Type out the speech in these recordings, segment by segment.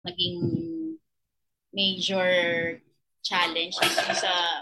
naging major challenge is yung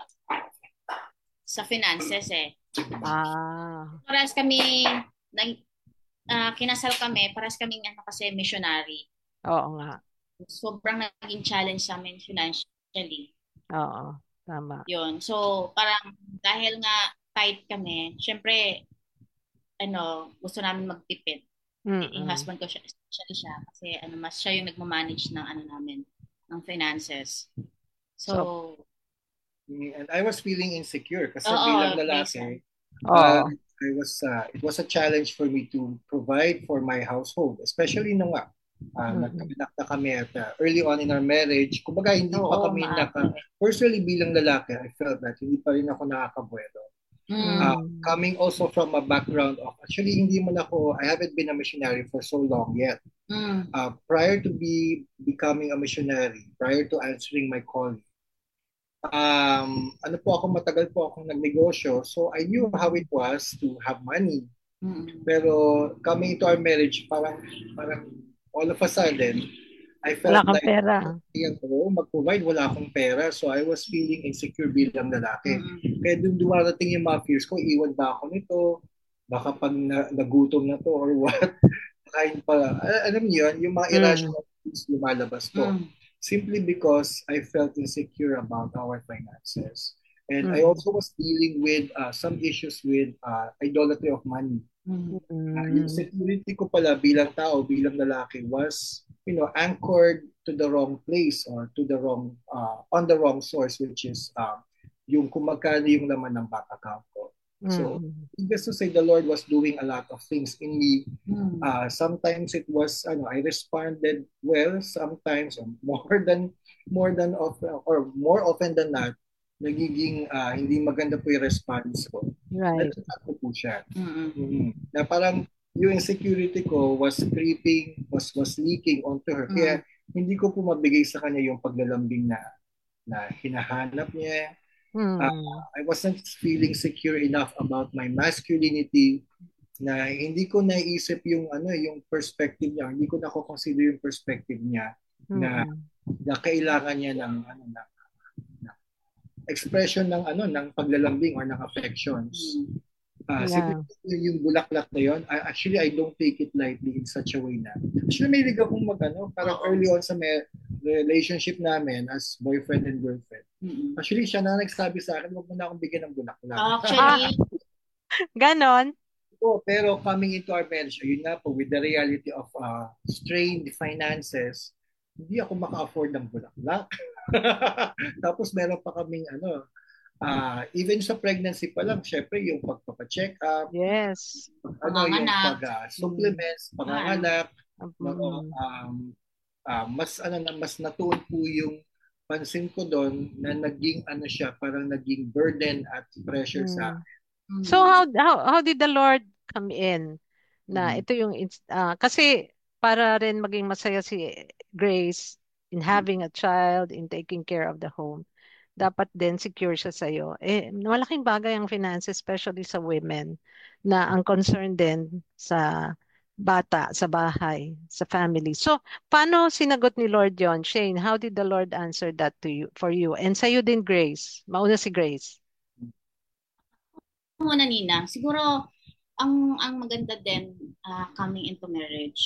sa finances eh. Ah, Parehas kami, nag, kinasal kami, parehas kaming ano kasi missionary. oo nga. Sobrang naging challenge sa amin financially. Oo, tama. Yun. So, parang dahil nga tight kami, syempre, ano, gusto namin magtipid. Yung Mm-mm. husband ko, especially siya, kasi ano, mas siya yung nagmamanage ng ano namin, ng finances. So, So, And I was feeling insecure kasi oo, bilang minsan. lalaki, oo. it was a challenge for me to provide for my household, especially nung Mm-mm. nagkaanak na kami at early on in our marriage. Kumbaga, hindi pa Oo, kami maaga. personally bilang lalaki, I felt that hindi pa rin ako nakakabuelo. Mm. Mm. Coming also from a background of, actually, hindi man ako, I haven't been a missionary for so long yet. Mm. Prior to becoming a missionary, prior to answering my calling, ano po ako, matagal po akong nagnegosyo. So I knew how it Mm. was to have money. Mm. Pero coming to our marriage, parang all of a sudden, I Wala felt kang like pera. kaya ko mag-provide, wala akong pera. So I was feeling insecure bilang lalaki. Mm. Kaya doon dumarating yung mga fears ko, iwan ba ako nito? Baka pag nagutom na to or what? Kain pa. Alam niyo yun, yung mga Mm. irrational things lumalabas po. Mm. Simply because I felt insecure about our finances. And I Mm. also was dealing with some issues with idolatry of money. Mm. Yung Mm. security ko pala bilang tao, bilang lalaki was, anchored to the wrong place or to the wrong, on the wrong source, which is yung kung magkano yung laman ng bank account ko. So, Mm. needless to say, the Lord was doing a lot of things in me. Mm. Sometimes it was, I responded well. Sometimes, more than often, or more often than not, nagiging hindi maganda po yung response ko. Right. Nagsasabi ko po siya. Mm. Na parang yung insecurity ko was creeping, was leaking onto her. Mm. Kaya hindi ko po mabigay sa kanya yung paglalambing na hinahanap niya. Mm. I wasn't feeling secure enough about my masculinity na hindi ko naisip yung perspective niya, hindi ko na consider yung perspective niya na, Mm. na kailangan niya ng na expression ng paglalambing or ng affections. Mm. Simply Yeah. yung bulaklak na yon, actually I don't take it lightly in such a way na. Actually may liga kong parang early on sa relationship namin as boyfriend and girlfriend. Mm. Actually siya na nagsabi sa akin, wag mo na akong bigyan ng bulaklak. Ah, Actually, ganon. Pero coming into our marriage, ayun nga po, with the reality of strained finances, hindi ako maka-afford ng bulaklak. Tapos meron pa kaming even sa pregnancy pa lang, syempre yung pagpapa-check up, Yes. yung panganganak. Mm. pag-supplements, Ano. panganganak, Mm. mas natuon po yung pansin ko doon na naging siya, parang naging burden at pressure sa Mm. akin. So Mm. how did the Lord come in na Mhm. ito yung kasi para rin maging masaya si Grace in having a child, in taking care of the home, dapat din secure siya sa'yo. Eh, malaking bagay ang finances, especially sa women, na ang concern din sa bata, sa bahay, sa family. So, paano sinagot ni Lord yon, Shane? How did the Lord answer that to you, for you? And sa'yo din, Grace. Mauna si Grace. Muna Nina, siguro ang maganda din coming into marriage.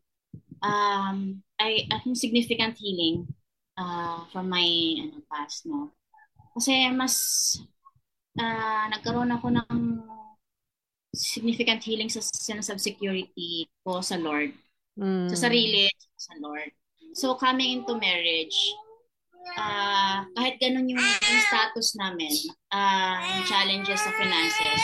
I think significant healing from my past, no. Kasi mas nagkaroon ako ng significant healing sa sense of security ko sa Lord, sa Mm. sarili, sa Lord. So coming into marriage, kahit ganun yung status namin, yung challenges sa finances.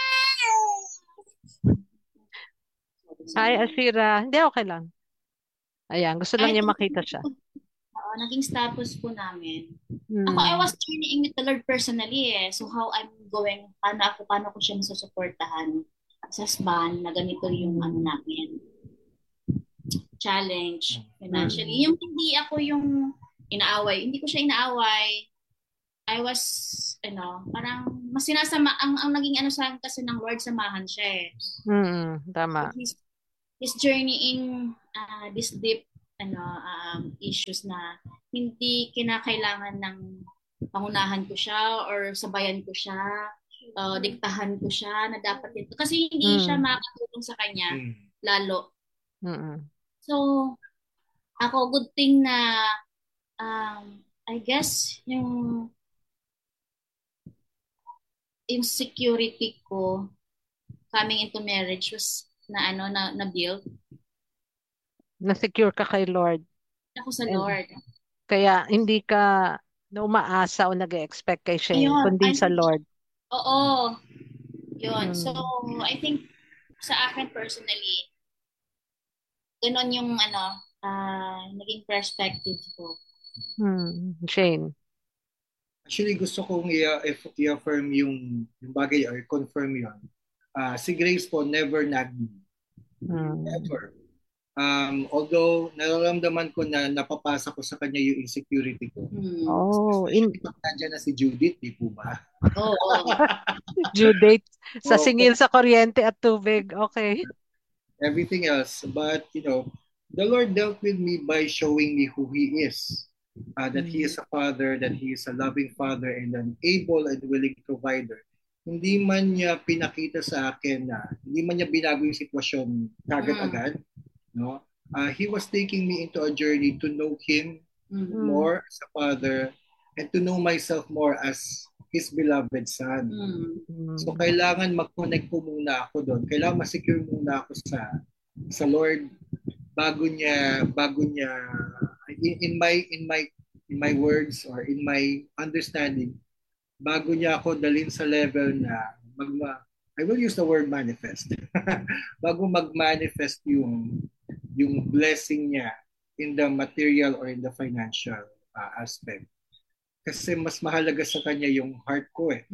Hi, Sorry. Ashira. Hindi, okay lang. Ayan, gusto lang Kahit niya makita siya. naging status po namin. Ako, I Mm. was journeying with the Lord personally eh. So how I'm going, paano ko siya masusuportahan sa husband na ganito yung Mm. namin, challenge financially. Mm. Yung hindi ako yung inaaway, hindi ko siya inaaway. I was, parang mas sinasama, ang naging sa akin kasi ng Lord, samahan siya eh. Mm. Tama. He's journeying this deep. issues na hindi kinakailangan ng pangunahan ko siya or sabayan ko siya, diktahan ko siya na dapat ito. Kasi hindi siya makakatulong sa kanya lalo. So, ako, good thing na I guess yung security ko coming into marriage was na build Na-secure ka kay Lord. ako sa And Lord. kaya hindi ka umaasa o nag-expect kay Shane, Ayun, kundi sa Lord. Oo. Yun. So, I think sa akin personally, ganon yung naging perspective ko. Shane. Actually, gusto kong i-affirm yung bagay or confirm yun. Si Grace po never nagged me. Never. Although nararamdaman ko na napapasa ko sa kanya yung insecurity ko. Especially pag nandiyan na si Judith, di po ba? Judith, sa singil sa kuryente at tubig. Okay. Everything else. But, the Lord dealt with me by showing me who He is. That He is a Father, that He is a loving Father, and an able and willing provider. Hindi man niya pinakita sa akin na, hindi man niya binago yung sitwasyon agad-agad. No? He was taking me into a journey to know Him more as a Father and to know myself more as His beloved Son. So kailangan mag-connect po muna ako doon. Kailangan ma-secure muna ako sa Lord bago niya in my words or in my understanding, bago niya ako dalhin sa level na I will use the word manifest. Bago mag-manifest yung blessing niya in the material or in the financial aspect. Kasi mas mahalaga sa kanya yung heart ko eh.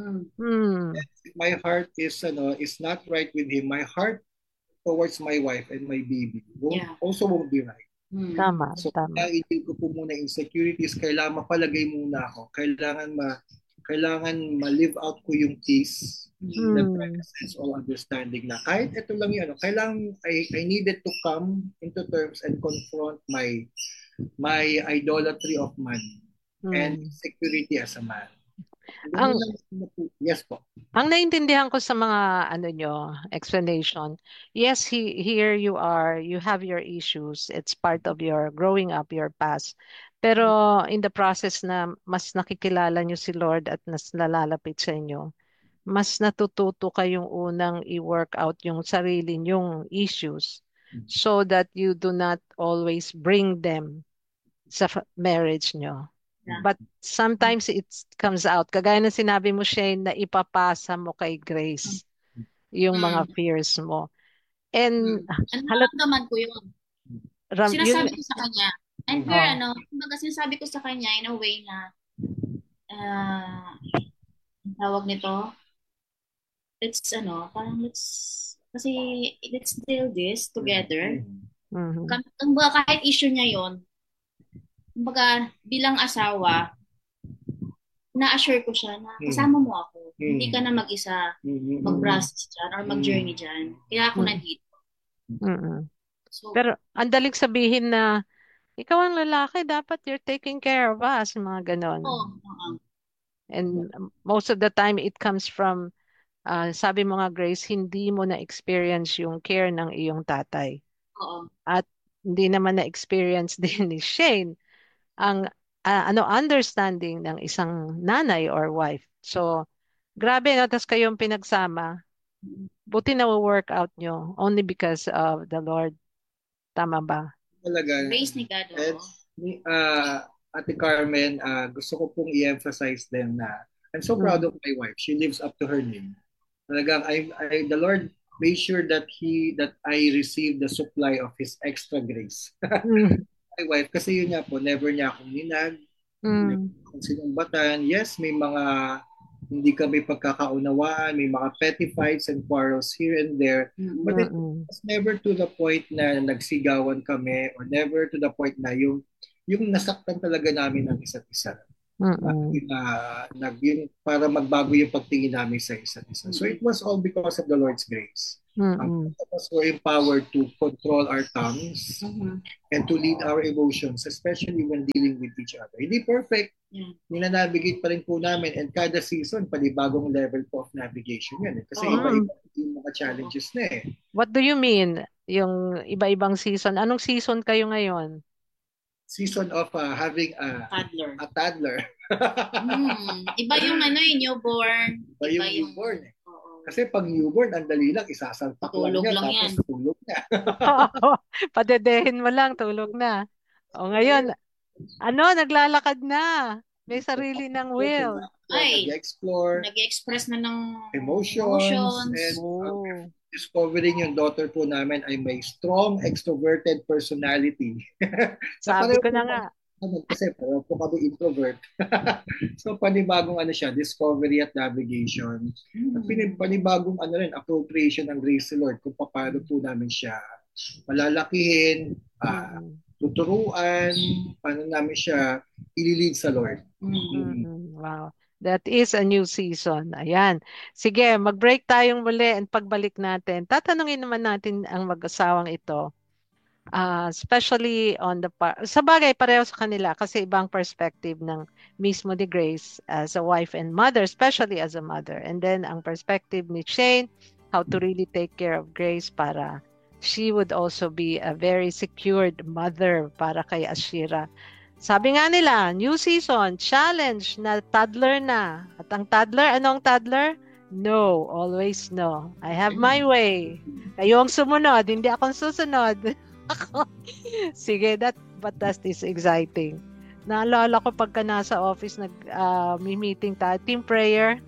My heart is not right with him. My heart towards my wife and my baby also won't be right. Tama. Kailangan ko po muna insecurities. Kailangan mapalagay muna ako. Kailangan ma-live out ko yung peace. The presence or understanding na kahit ito lang yun, kailangan I needed to come into terms and confront my idolatry of money and security as a man. Yes po. Ang naintindihan ko sa mga explanation, yes, here you are, you have your issues, it's part of your growing up, your past. Pero in the process na mas nakikilala nyo si Lord at mas nalalapit sa inyo, mas natututo kayong unang i-work out yung sarili nyong issues so that you do not always bring them sa marriage nyo. But sometimes it comes out. Kagaya na sinabi mo, Shane, na ipapasa mo kay Grace yung mga fears mo. And nararamdaman ko yun. Sinasabi ko sa kanya. And kumbaga sinasabi ko sa kanya in a way na tawag nito, let's deal this together. Kumbaga kahit issue niya yon, kumbaga bilang asawa, na-assure ko siya na kasama mo ako. Hindi ka na mag-isa mag-process dyan or mag-journey dyan. Kaya ako nandito. So, pero ang daling sabihin na ikaw ang lalaki, dapat you're taking care of us, mga ganon. And most of the time it comes from sabi mo nga, Grace, hindi mo na-experience yung care ng iyong tatay. At hindi naman na-experience din ni Shane ang understanding ng isang nanay or wife. So, grabe, tapos kayong pinagsama. Buti na work out nyo only because of the Lord. Tama ba? Talaga. Grace ni God. Ate Carmen, gusto ko pong i-emphasize din na I'm so proud of my wife. She lives up to her name. Talagang the Lord made sure that I received the supply of His extra grace. My wife, kasi yun nga po, never niya akong ninag, never akong sinumbatan. Yes, may mga hindi kami pagkakaunawaan, may mga petty fights and quarrels here and there, but it was never to the point na nagsigawan kami or never to the point na yung nasaktan talaga namin ang isa't isa. Para magbago yung pagtingin namin sa isa't isa. So it was all because of the Lord's grace. Mm-mm. Because we're empowered to control our tongues and to lead our emotions, especially when dealing with each other. Hindi perfect. Nina-navigate pa rin po namin, and kada season, panibagong level po of navigation yan. Kasi iba-iba yung mga challenges na eh. What do you mean? Yung iba-ibang season? Anong season kayo ngayon? Season of having a toddler. Iba yung newborn. Iba yung newborn eh. Kasi pag newborn, ang dali lang, isasalpak lang yan, tapos tulog na. Padedehin mo lang, tulog na. O ngayon, naglalakad na. May sarili ng will. Nag-express na ng emotions. And discovering yung daughter po namin ay may strong extroverted personality. Sabi ko na nga. Kasi po kami introvert. So panibagong siya, discovery at navigation. At panibagong appropriation ng grace of Lord kung paano po namin siya malalakihin, tuturuan, paano namin siya ililid sa Lord. Wow. That is a new season. Ayan. Sige, mag-break tayong muli, and pagbalik natin, tatanungin naman natin ang mag-asawang ito. Especially on the sa bagay pareho sa kanila kasi ibang perspective ng mismo ni Grace as a wife and mother, especially as a mother, and then ang perspective ni Shane, how to really take care of Grace para she would also be a very secured mother para kay Ashira. Sabi nga nila, new season, challenge na toddler na. At ang toddler, anong toddler? No, always no. I have my way. Kayo ang sumunod, hindi akong susunod. Sige, but that is exciting. Naalala ko pagka nasa office may meeting tayo, team prayer.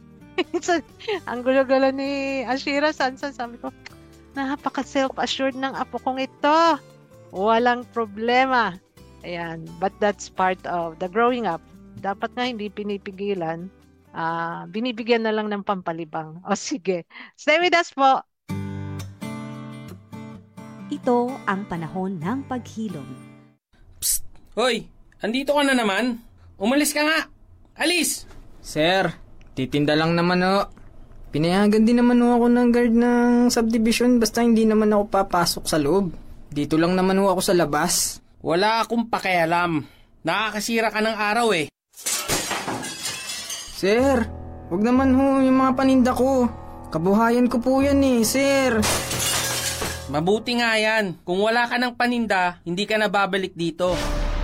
Ang gulo-gulo ni Ashira, Sansan, sabi ko, napaka self-assured ng apo kong ito. Walang problema. Ayan, but that's part of the growing up. Dapat nga hindi pinipigilan. Binibigyan na lang ng pampalibang. O sige, stay with us po. Ito ang panahon ng paghilom. Psst! Hoy! Andito ka na naman? Umalis ka nga! Alis! Sir, titinda lang naman o. Pinayagan din naman ako ng guard ng subdivision basta hindi naman ako papasok sa loob. Dito lang naman ako sa labas. Wala akong pakialam. Nakakasira ka ng araw eh. Sir, wag naman yung mga paninda ko. Kabuhayan ko po yan eh, sir. Mabuti nga yan. Kung wala ka ng paninda, hindi ka na babalik dito.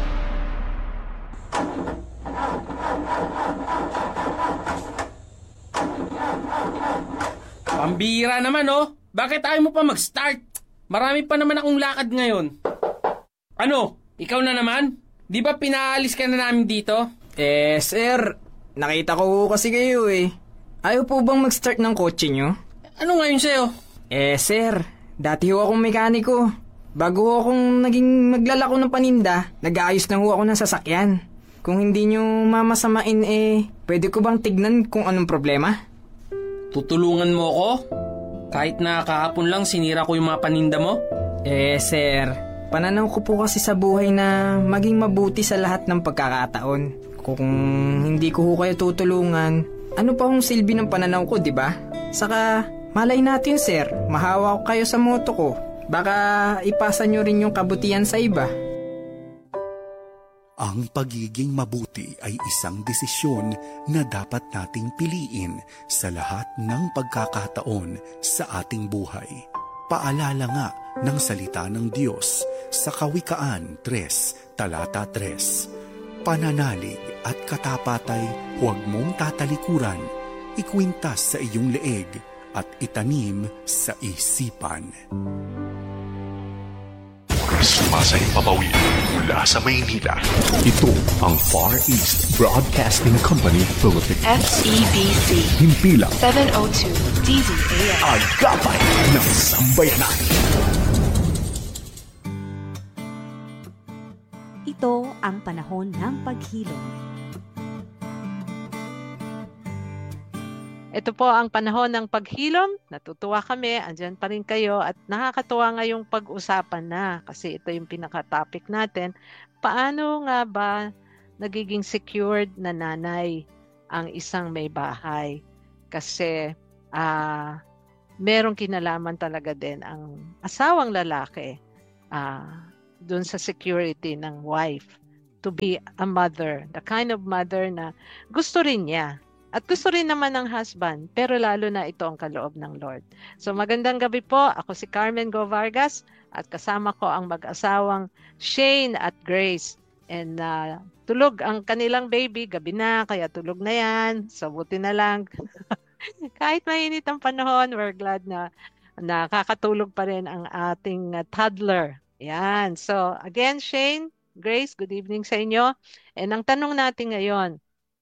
Pambira naman Bakit ayaw mo pa mag-start? Marami pa naman akong lakad ngayon. Ano? Ikaw na naman? Di ba pinaalis ka na namin dito? Sir, nakita ko kasi kayo eh. Ayaw po bang mag-start ng kotse nyo? Ano ngayon sa'yo? Sir, dati ho akong mekaniko. Bago ho akong naging maglalako ng paninda, nag-aayos na ho ako ng sasakyan. Kung hindi nyo mamasamain pwede ko bang tignan kung anong problema? Tutulungan mo ako? Kahit na kahapon lang sinira ko yung mga paninda mo? Sir, pananaw ko po kasi sa buhay na maging mabuti sa lahat ng pagkakataon. Kung hindi ko ho kayo tutulungan, ano pa hong silbi ng pananaw ko, di ba? Saka, malay natin sir, mahawa ko kayo sa moto ko. Baka ipasa nyo rin yung kabutihan sa iba. Ang pagiging mabuti ay isang desisyon na dapat nating piliin sa lahat ng pagkakataon sa ating buhay. Paalala nga ng salita ng Diyos sa Kawikaan 3, talata 3. Pananalig at katapatay huwag mong tatalikuran, ikwintas sa iyong leeg at itanim sa isipan. Sumasay papawid mula sa Maynila. Ito ang Far East Broadcasting Company Philippines. FEBC. Himpilang 702 DZAM. Agapay ng sambayanan. Ito ang panahon ng paghilom. Ito po ang panahon ng paghilom. Natutuwa kami. Andyan pa rin kayo. At nakakatuwa ngayong pag-usapan na. Kasi ito yung pinaka-topic natin. Paano nga ba nagiging secured na nanay ang isang may bahay? Kasi merong kinalaman talaga din ang asawang lalaki dun sa security ng wife to be a mother, the kind of mother na gusto rin niya. At gusto rin naman ng husband, pero lalo na ito ang kaloob ng Lord. So magandang gabi po. Ako si Carmen Go Vargas at kasama ko ang mag-asawang Shane at Grace. And tulog ang kanilang baby, gabi na, kaya tulog na yan. So buti na lang. Kahit mainit ang panahon, we're glad na nakakatulog pa rin ang ating toddler. Yan. So again, Shane, Grace, good evening sa inyo. And ang tanong natin ngayon,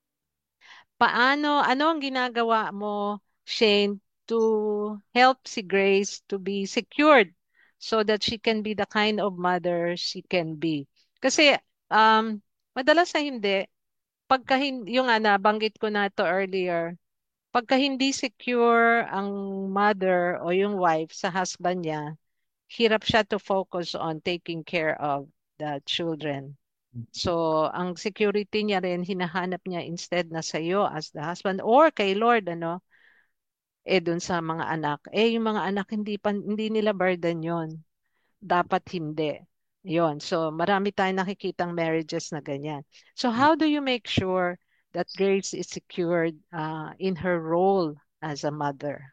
ano ang ginagawa mo, Shane, to help si Grace to be secured so that she can be the kind of mother she can be? Kasi madalas na hindi, yung nabanggit ko na ito earlier, pagka hindi secure ang mother o yung wife sa husband niya, hirap siya to focus on taking care of the children. So, ang security niya rin, hinahanap niya instead na sa'yo as the husband or kay Lord, dun sa mga anak. Yung mga anak, hindi nila burden yon. Dapat hindi. Yon. So, marami tayong nakikitang marriages na ganyan. So, how do you make sure that Grace is secured in her role as a mother?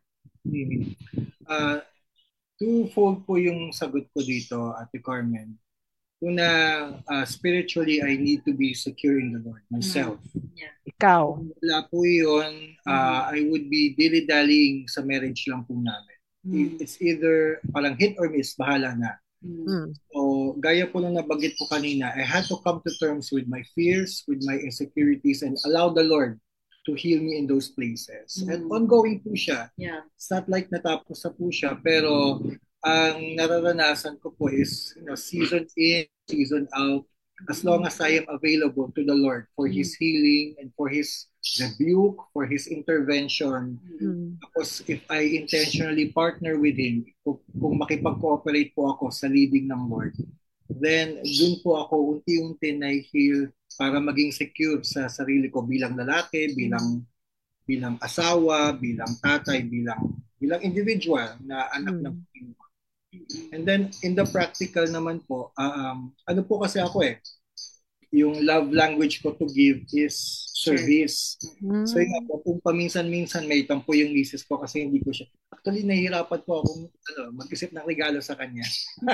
Twofold po yung sagot ko dito, Ate Carmen. Una, spiritually, I need to be secure in the Lord, myself. Yeah. Ikaw? Wala po yun, I would be dilly-dallying sa marriage lang po namin. It's either parang hit or miss, bahala na. So, gaya po nung nabanggit ko kanina, I had to come to terms with my fears, with my insecurities, and allow the Lord to heal me in those places. And ongoing po siya. Yeah. It's not like natapos na po siya, pero ang nararanasan ko po is season in, season out, as long as I am available to the Lord for His healing and for His rebuke, for His intervention. Tapos if I intentionally partner with Him, kung makipag-cooperate po ako sa leading ng Lord, then dun po ako unti-unti na-heal para maging secure sa sarili ko bilang lalaki, bilang asawa, bilang tatay, bilang individual na anak ng Panginoon. And then in the practical naman po, ano po kasi ako yung love language ko to give is service. So yun po, kung paminsan-minsan may tampo yung misis ko kasi hindi ko siya. Actually, nahihirapan po akong mag-isip ng regalo sa kanya.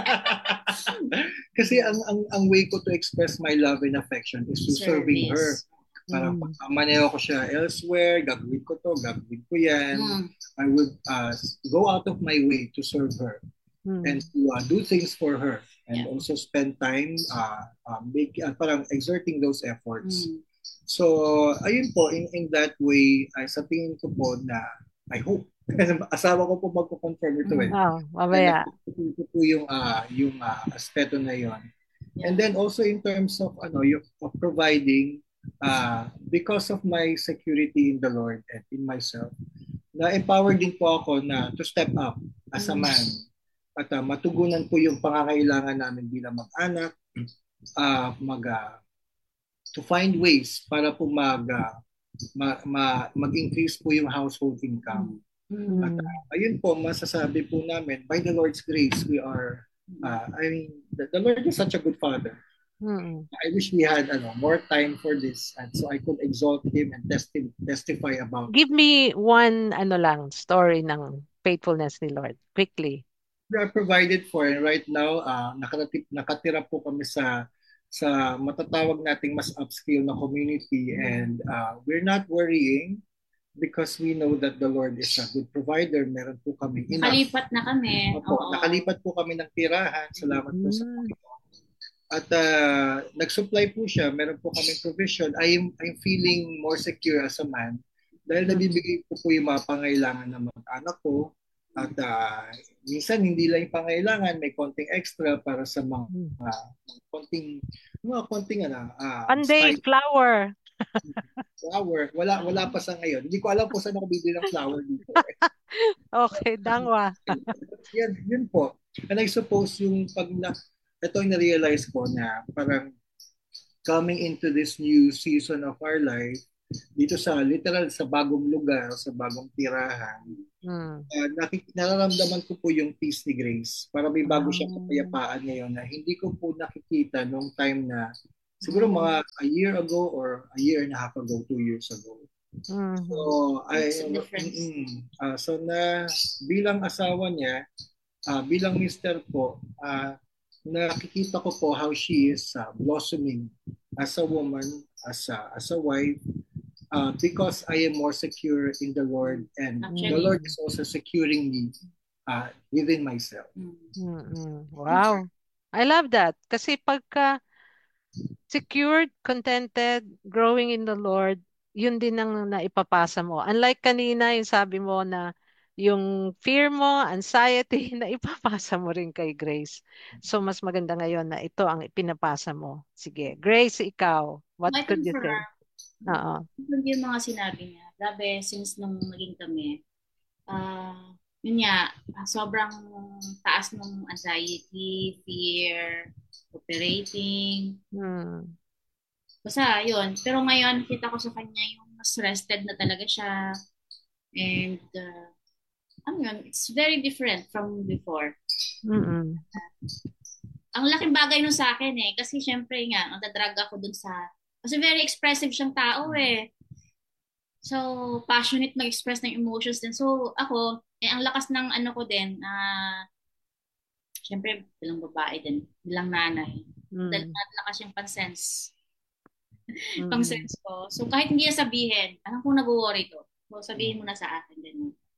Kasi ang way ko to express my love and affection is to serving her. Parang pagkamaneho ko siya elsewhere, gagawin ko to, gagawin ko yan. I would go out of my way to serve her and to do things for her and also spend time parang exerting those efforts. So, ayun po, in that way, sa tingin ko po na, I hope, asawa ko po magko-confirm ito mamaya. Ito po yung aspeto na yon. And then also in terms of of providing, because of my security in the Lord and in myself, na-empowered din po ako na to step up as a man at matugunan po yung pangangailangan namin bilang mag-anak, to find ways para po mag-increase po yung household income. At ayun po, masasabi po namin, by the Lord's grace, we are, the Lord is such a good Father. I wish we had more time for this and so I could exalt Him and testify about. Give me one story ng faithfulness ni Lord, quickly. We are provided for and right now, nakatira po kami sa matatawag nating mas upscale na community and we're not worrying because we know that the Lord is a good provider. Meron po kami enough. Nakalipat na kami. Nakalipat po kami ng tirahan. Salamat po sa Panginoon. At nag-supply po siya. Meron po kaming provision. I'm feeling more secure as a man dahil nabibigay po yung mga pangailangan ng mga anak ko. At minsan hindi lang yung pangailangan, may konting extra para sa mga konting Panday, flour. Flour. Wala pa sa ngayon. Hindi ko alam kung saan ako bibili ng flour dito. Okay, dangwa. Yun po. And I suppose yung ito yung na-realize ko na parang coming into this new season of our life, dito sa literal sa bagong lugar, sa bagong tirahan, nararamdaman ko po yung peace ni Grace. Para may bago siyang kapayapaan ngayon na hindi ko po nakikita nung time na siguro mga a year ago or a year and a half ago, 2 years ago. So, so na bilang asawa niya, bilang mister po, nakikita ko po how she is blossoming as a woman, as a wife, because I am more secure in the Lord, and the Lord is also securing me within myself. Wow. I love that. Kasi pagka secured, contented, growing in the Lord, yun din ang naipapasa mo. Unlike kanina, yung sabi mo na yung fear mo, anxiety, na ipapasa mo rin kay Grace. So, mas maganda ngayon na ito ang ipinapasa mo. Sige. Grace, ikaw, what could you say? Yung mga sinabi niya, grabe, since nung naging kami, yun nga, sobrang taas ng anxiety, fear, operating. Basta, yun. Pero ngayon, kita ko sa kanya yung mas rested na talaga siya. And, yun, it's very different from before. Ang laking bagay nun sa akin kasi syempre nga, nadadrag ako dun kasi very expressive siyang tao So, passionate mag-express ng emotions din. So, ako, ang lakas ng ko din, syempre, bilang babae din, bilang nanay. Dahil lakas yung pang-sense ko. So, kahit hindi niya sabihin, alam kong nag-worry to. So, sabihin mo na sa akin din.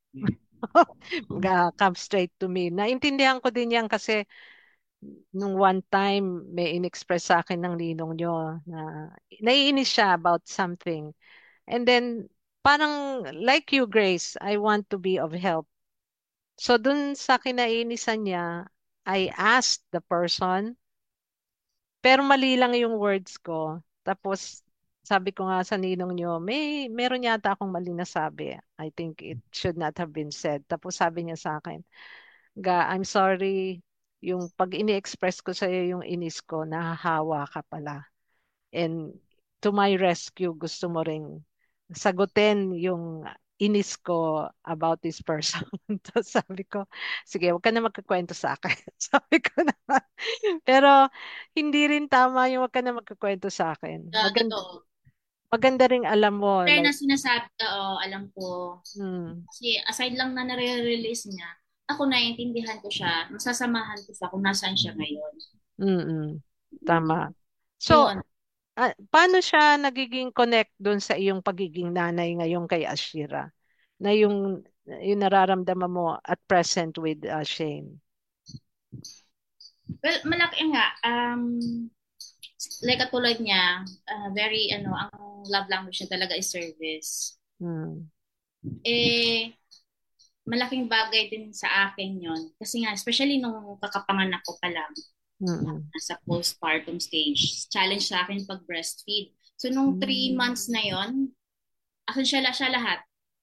Come straight to me. Naintindihan ko din yan kasi nung one time may in-express sa akin ng ninong nyo na naiinis siya about something. And then, parang like you, Grace, I want to be of help. So, dun sa kinainisan niya, I asked the person, pero mali lang yung words ko. Tapos, sabi ko nga sa ninong nyo, meron yata akong mali na sabi. I think it should not have been said. Tapos sabi niya sa akin, I'm sorry, yung pag ini-express ko sa iyo yung inis ko, nahahawa ka pala. And to my rescue, gusto mo ring sagutin yung inis ko about this person. Tapos sabi ko, sige, huwag ka na magkakwento sa akin. Sabi ko naman. Pero hindi rin tama yung huwag ka na magkakwento sa akin. Maganda ring alam mo. Kaya na sinasabi, alam ko. Kasi aside lang na nare-release niya, ako naiintindihan ko siya, nasasamahan ko siya kung nasaan siya ngayon. Tama. So, paano siya nagiging connect doon sa iyong pagiging nanay ngayon kay Ashira? Na yung nararamdaman mo at present with Shane? Well, malaki nga. Like katulad niya, very, ang love language niya talaga is service. Malaking bagay din sa akin yon. Kasi nga, especially nung kakapanganak ko pa lang, sa postpartum stage, challenge sa akin pag breastfeed. So, nung 3 months na yon, siya lahat.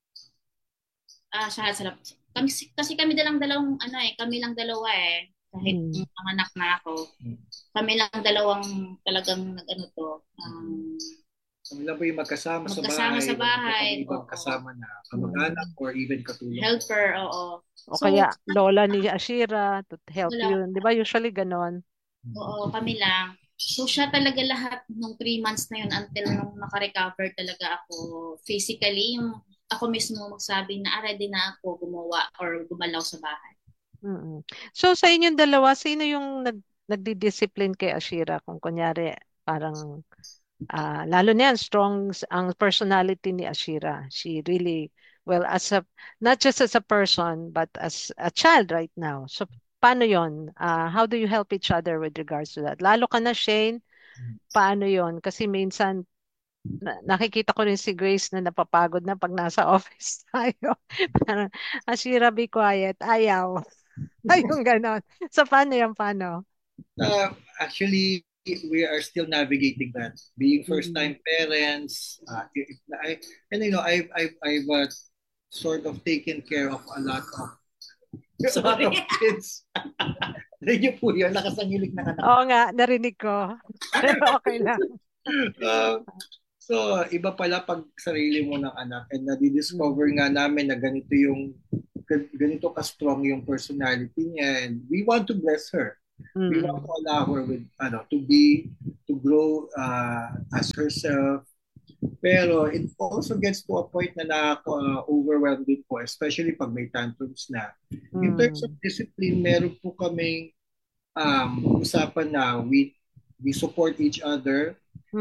Kasi kami kami lang dalawa kahit panganak na ako. Kami lang dalawang talagang kami lang po yung magkasama sa bahay. Magkasama na kamag-anak or even katulong. Helper, oo. O kaya lola ni Ashira to help you. Di ba usually ganon? Oo, kami lang. So siya talaga lahat nung 3 months na yun until nung naka-recover talaga ako physically. Yung ako mismo magsabi na ready na ako gumawa or gumalaw sa bahay. So sa inyong dalawa, sino yung nagdi-discipline kay Ashira? Kung kunyari parang lalo na yan, strong ang personality ni Ashira. She really, well, not just as a person, but as a child right now. So, paano yon? How do you help each other with regards to that? Lalo ka na, Shane, paano yon? Kasi minsan, nakikita ko rin si Grace na napapagod na pag nasa office tayo. Parang, Ashira, be quiet. Ayaw. Ayun, ganon. So, paano yan? Paano? Actually, we are still navigating that. Being first-time parents, I've sort of taken care of a lot of kids. Narinig po yun, nakasangilig na kanak. Oo nga, narinig ko. Pero okay lang. So, iba pala pag sarili mo ng anak and na-discover nga namin na ganito ka-strong yung personality niya and we want to bless her. We want to allow her to grow as herself. Pero it also gets to a point na nakaka-overwhelmed din po, especially pag may tantrums na. In terms of discipline, meron po kaming usapan na we support each other.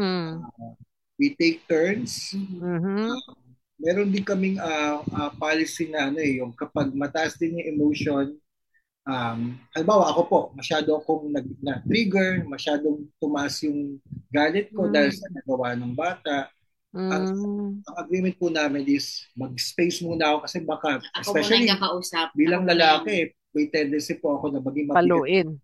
We take turns. Meron din kaming policy na yung kapag mataas din yung emotion, halimbawa ako po, masyado akong na-trigger, masyadong tumaas yung galit ko dahil sa nagawa ng bata. Ang agreement po namin is mag-space muna ako kasi baka, ako especially bilang lalaki, may tendency po ako na maging paluin.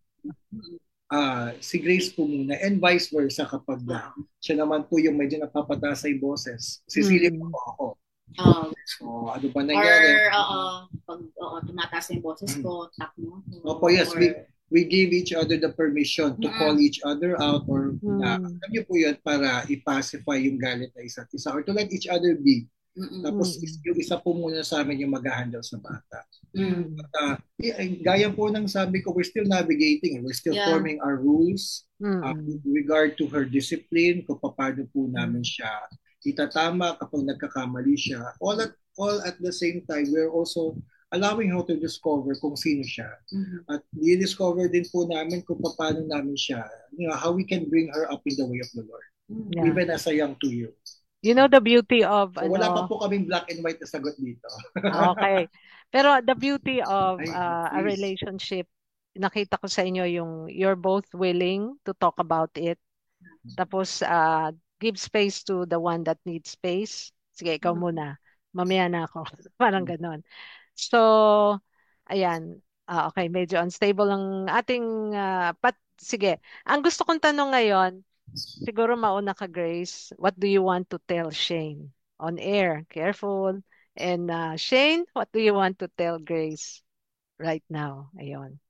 Si Grace po muna and vice versa kapag siya naman po yung medyo napapataas sa boses. Sisilip po ako. So, ano ba nangyari? Or, pag tumataas yung boses ko, tap mo. Opo, yes. We give each other the permission to call each other out or alam niyo po yun para i-pacify yung galit na isa't isa or to let each other be. Tapos yung isa po muna sa amin yung mag-handle sa bata. At, gaya po ng sabi ko, we're still navigating. We're still forming our rules with regard to her discipline, kung paano po namin siya itatama kapag nagkakamali siya. All at the same time, we're also allowing her to discover kung sino siya. At i-discover din po namin kung paano namin siya, how we can bring her up in the way of the Lord. Even as a young 2-year-old. You know the beauty of so, wala pa po kaming black and white na sagot dito. Okay. Pero the beauty of a relationship, nakita ko sa inyo yung you're both willing to talk about it. Tapos give space to the one that needs space. Sige, ikaw muna. Mamaya na ako. Parang ganon. So, ayan. Okay, medyo unstable ang ating sige. Ang gusto kong tanong ngayon, siguro mauna ka, Grace. What do you want to tell Shane? On air, careful. And Shane, what do you want to tell Grace right now? Ayun.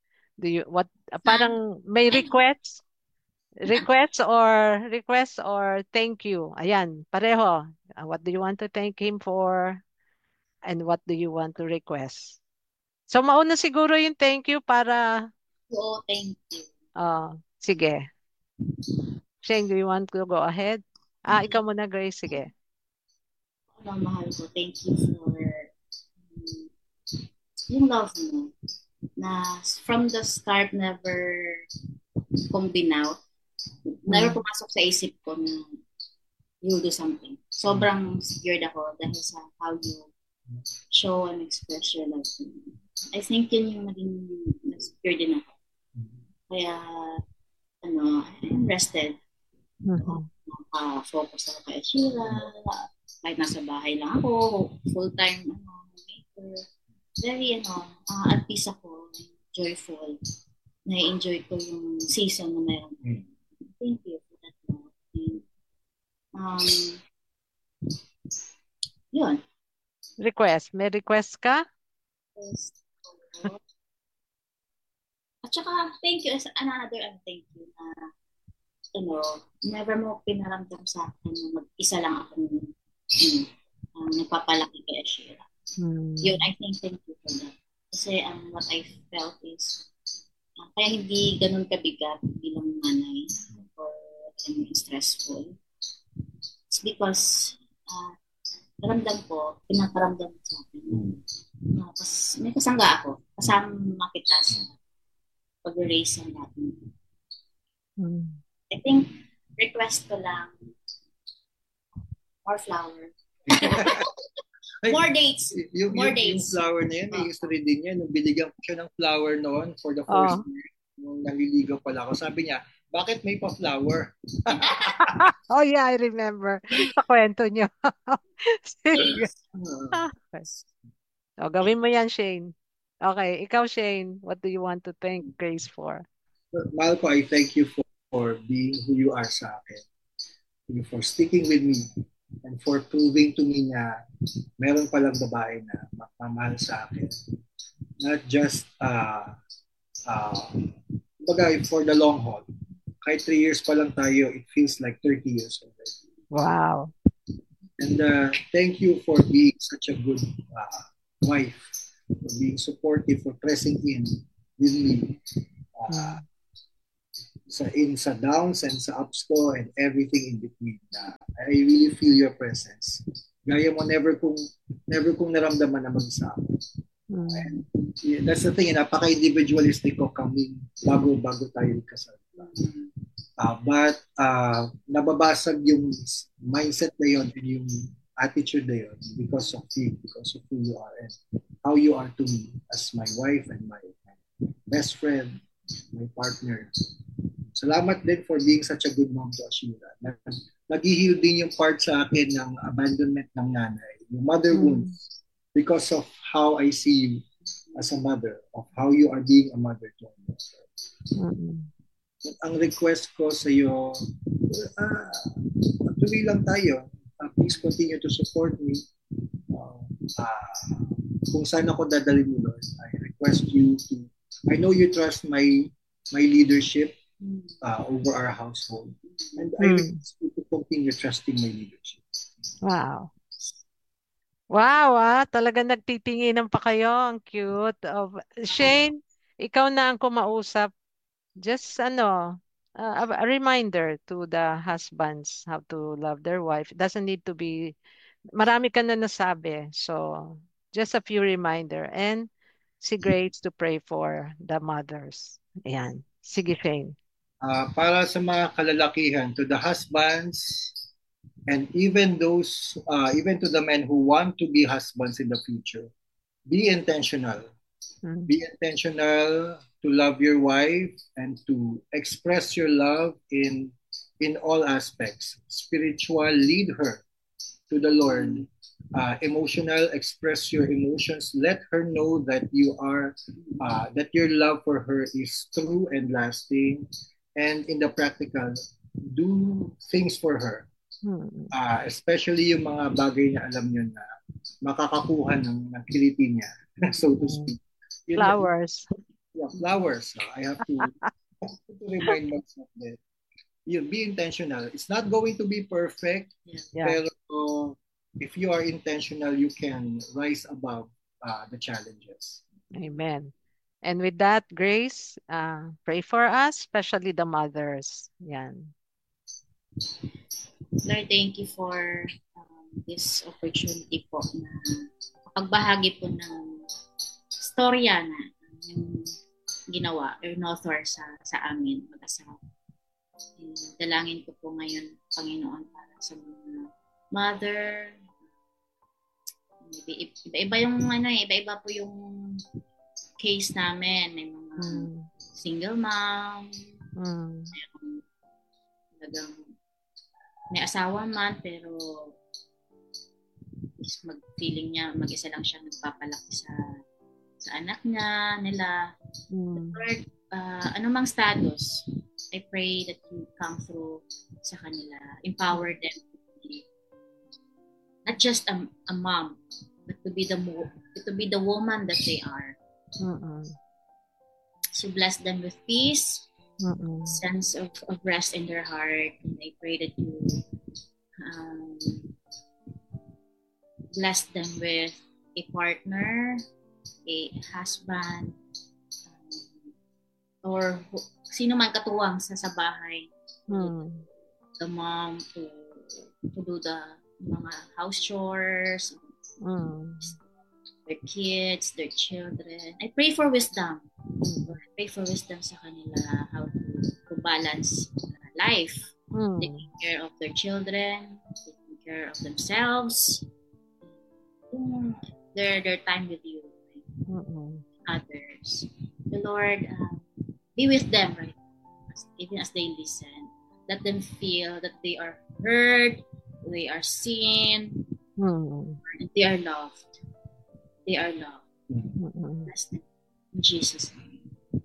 Parang may request or thank you. Ayan, pareho. What do you want to thank him for? And what do you want to request? So mauna siguro yung thank you para thank you. Sige. Shane, do you want to go ahead? Ikaw muna, Grace. Sige. Mahal ko. Thank you for yung love mo na from the start never kong binout. Never pumasok sa isip ko na you'll do something. Sobrang secured ako dahil sa how you show and express your love. I think yun yung naging secure din ako. Kaya, I'm rested. Focus ako kay Sheila. Kahit nasa bahay lang ako, full-time maker. Very, at peace ako, joyful. Na-enjoy ko yung season na meron. Thank you for that. Yun. Request. May request ka? Yes. At saka, thank you. Another thank you na, never mo pinaramdam sa akin na mag-isa lang ako nagpapalaki kay Ashira. Yun, I think thank you for that. Kasi what I felt is, kaya hindi ganun kabigat bilang nanay or stressful. It's because naramdam ko, pinaparamdam sa akin. May kasangga ako. Kasama kita sa pag-raise natin. I think request ko lang more flower. More dates. More dates. Yung flower na yun, may history din yan. Nung binigyan ko siya ng flower noon for the first year, nung naliligaw pala ako, sabi niya, bakit may pa-flower? Oh yeah, I remember. Sa kwento niyo. So, gawin mo yan, Shane. Okay, ikaw, Shane, what do you want to thank Grace for? Mahal ko, I thank you for being who you are sa akin. Thank you for sticking with me and for proving to me na meron palang babae na mamahal sa akin. Not just for the long haul. Kahit 3 years pa lang tayo, it feels like 30 years already. Wow. And thank you for being such a good wife, for being supportive, for pressing in with me sa downs and sa ups ko and everything in between. I really feel your presence. Gaya mo, never kong naramdaman na mag-isa ako. And that's the thing, napaka-individualistic ko kami bago tayo kasal. But nababasag yung mindset na yun and yung attitude na yun because of you, because of who you are and how you are to me as my wife and my best friend, my partner. Salamat din for being such a good mom to Ashira. Nag-heal din yung part sa akin ng abandonment ng nanay, yung mother wounds, because of how I see you as a mother, of how you are being a mother to me. Ang request ko sa iyo, tuloy lang tayo. Please continue to support me. Kung saan ako dadalhin mo, Lord, I request you to, I know you trust my leadership over our household. And I request you to continue trusting my leadership. Wow. Wow, talagang nagtitinginan pa kayo. Ang cute. Shane, ikaw na ang kumausap. Just a reminder to the husbands how to love their wife. It doesn't need to be, marami ka na nasabi. So, just a few reminder. And si Grace to pray for the mothers. Ayan. Sige, Shane. Para sa mga kalalakihan, to the husbands, and even those, even to the men who want to be husbands in the future, be intentional. Be intentional to love your wife and to express your love in all aspects. Spiritual, lead her to the Lord. Emotional, express your emotions. Let her know that you are, that your love for her is true and lasting. And in the practical, do things for her. Especially yung mga bagay na alam nyo na makakakuha ng kiliti niya, so to speak. Flowers. Yeah, flowers. I have to remind myself that you be intentional. It's not going to be perfect, pero if you are intentional, you can rise above the challenges. Amen. And with that, Grace, pray for us, especially the mothers. Yan. Lord, thank you for this opportunity po na pagbahagi po ng storya na yung ginawa or author sa amin mag-asawa. Dalangin ko po ngayon, Panginoon, para sa mga mother. Iba-iba yung iba-iba po yung case namin. May mga single mom, talagang may asawa man, pero feeling niya mag-isa lang siya nagpapalaki sa anak nila. Lord, anumang status, I pray that you come through sa kanila. Empower them to be not just a mom, but to be the woman that they are. So bless them with peace, sense of rest in their heart, and I pray that you bless them with a partner, a husband, or sino man katuwang sa bahay. The mom to do the mga house chores, their kids, their children. I pray for wisdom. I pray for wisdom sa kanila, how to balance life, taking care of their children, taking care of themselves, their time with you, others. The Lord, be with them right now, even as they listen. Let them feel that they are heard, they are seen, and they are loved. They are loved. Bless them. In Jesus' name.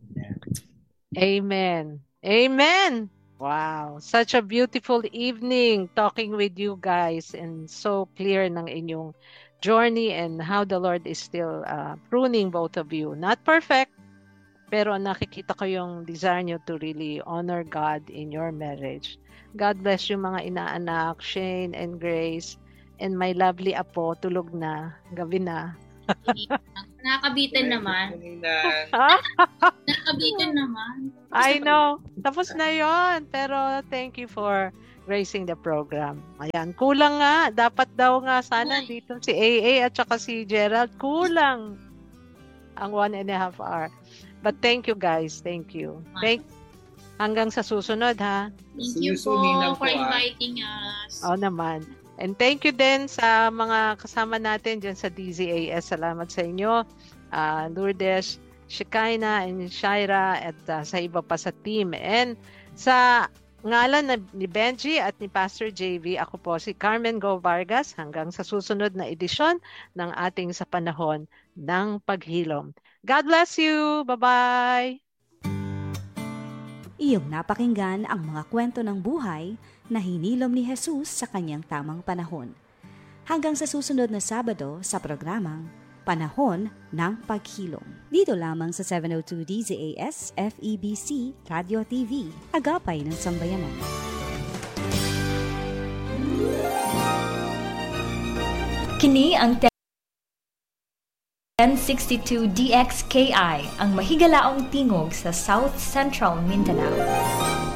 Amen. Amen. Wow. Such a beautiful evening talking with you guys, and so clear ng inyong journey and how the Lord is still pruning both of you. Not perfect, pero nakikita ko yung desire nyo to really honor God in your marriage. God bless you mga inaanak, Shane and Grace. And my lovely apo, tulog na. Gabi na. Nakakabitin naman. Nakakabitin naman. I know. Tapos na yon. Pero thank you for gracing the program. Ayan. Kulang nga. Dapat daw nga sana dito si AA at saka si Gerald. Kulang ang 1.5 hour. But thank you guys. Thank you. Hanggang sa susunod ha. Thank you po for inviting us. Oo naman. And thank you din sa mga kasama natin dyan sa DZAS. Salamat sa inyo. Lourdes, Shekinah, and Shaira at sa iba pa sa team. And sa ngalan ni Benji at ni Pastor JV, ako po si Carmen Go Vargas hanggang sa susunod na edisyon ng ating Sa Panahon ng Paghilom. God bless you! Bye-bye! Iyong napakinggan ang mga kwento ng buhay na hinilom ni Jesus sa kanyang tamang panahon. Hanggang sa susunod na Sabado sa programang Panahon ng Paghilom. Dito lamang sa 702 DZAS FEBC Radio TV, Agapay ng Sambayanan. Kini ang 1062 DXKI, ang mahigalaong tingog sa South Central Mindanao.